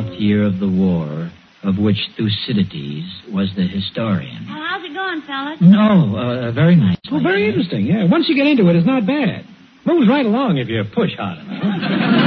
4th year of the war, of which Thucydides was the historian. Well, how's it going, fellas? No, very nice. Well, very interesting, yeah. Once you get into it, it's not bad. Moves right along if you push hard enough.